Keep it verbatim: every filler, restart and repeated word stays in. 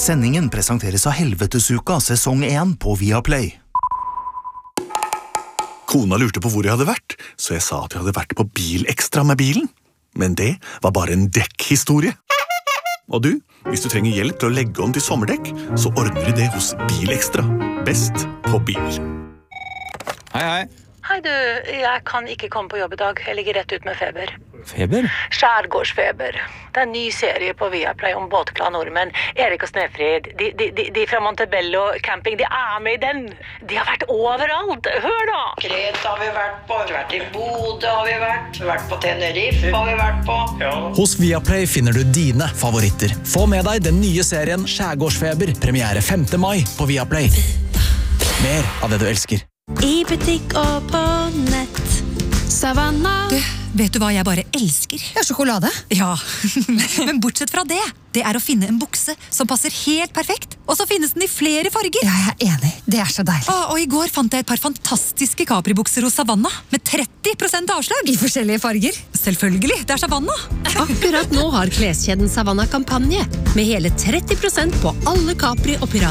Sendingen presenteres av Helvetesuka sesong én på Viaplay. Kona lurte på hvor jeg hadde vært, så jeg sa at jeg hadde vært på Bilekstra med bilen. Men det var bare en dekkhistorie. Og du, hvis du trenger hjelp til å legge om til sommerdekk, så ordner du det hos Bilekstra. Best på bil. Hei, hei. Hei du, jeg kan ikke komme på jobb i dag. Jeg ligger rett ut med feber. Feber? Skjærgårdsfeber. Det er en ny serie på Viaplay om båtglade nordmenn. Erik og Snefrid, de, de, de, de fra Montebello camping, de er med i den. De har vært overalt. Hør da! Kreta har vi vært på, vi har vært i Bodø har vi vært, vi har vært på Tenerife har vi vært på. Ja. Hos Viaplay finner du dine favoritter. Få med deg den nye serien Skjærgårdsfeber, premiere femte mai på Viaplay. Mer av det du elsker. I butikk og på nett. Savanna. Du, vet du hva jeg bare elsker? Ja, sjokolade. Ja, men bortsett fra det, det er å finne en bukse som passer helt perfekt, og så finnes den i flere farger. Ja, jeg er enig. Det er så deilig. Å, og i går fant jeg et par fantastiske Capri-bukser hos Savanna, med tretti prosent avslag. I forskjellige farger. Selvfølgelig, det er Savanna. Akkurat nå har kleskjeden Savanna kampanje, med hele tretti prosent på alle Capri og Pirat.